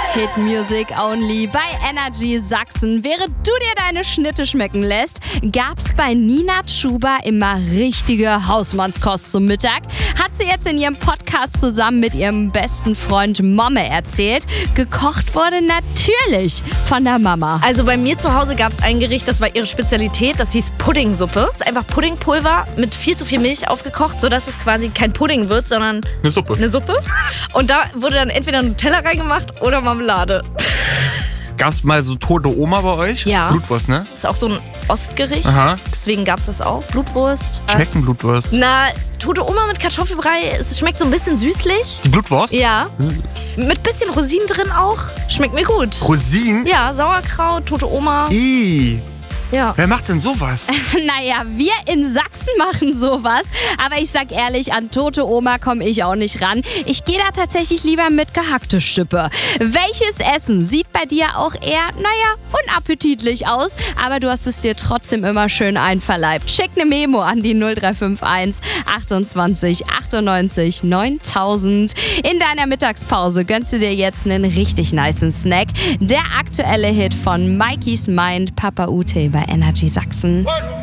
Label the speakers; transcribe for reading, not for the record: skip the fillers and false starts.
Speaker 1: Hit Music Only bei Energy Sachsen. Während du dir deine Schnitte schmecken lässt, gab's bei Nina Chuba immer richtige Hausmannskost zum Mittag. Hat sie jetzt in ihrem Podcast zusammen mit ihrem besten Freund Momme erzählt. Gekocht wurde natürlich von der Mama.
Speaker 2: Also bei mir zu Hause gab es ein Gericht, das war ihre Spezialität. Das hieß Puddingsuppe. Das ist einfach Puddingpulver mit viel zu viel Milch aufgekocht, sodass es quasi kein Pudding wird, sondern
Speaker 3: Eine Suppe.
Speaker 2: Und da wurde dann entweder Nutella reingemacht oder Marmelade.
Speaker 3: Gab's mal so tote Oma bei euch?
Speaker 2: Ja.
Speaker 3: Blutwurst, ne?
Speaker 2: Das ist auch so ein Ostgericht.
Speaker 3: Aha.
Speaker 2: Deswegen gab es das auch. Blutwurst.
Speaker 3: Schmecken Blutwurst?
Speaker 2: Na, tote Oma mit Kartoffelbrei. Es schmeckt so ein bisschen süßlich.
Speaker 3: Die Blutwurst?
Speaker 2: Ja. Mit bisschen Rosinen drin auch. Schmeckt mir gut.
Speaker 3: Rosinen?
Speaker 2: Ja, Sauerkraut, tote Oma. Ja.
Speaker 3: Wer macht denn sowas?
Speaker 1: Naja, wir in Sachsen machen sowas. Aber ich sag ehrlich, an tote Oma komme ich auch nicht ran. Ich gehe da tatsächlich lieber mit gehackte Stüppe. Welches Essen sieht bei dir auch eher, unappetitlich aus, aber du hast es dir trotzdem immer schön einverleibt? Schick eine Memo an die 0351 28 98 9000. In deiner Mittagspause gönnst du dir jetzt einen richtig nicen Snack. Der aktuelle Hit von Mikey's Mind, Papa Ute bei Energy Sachsen.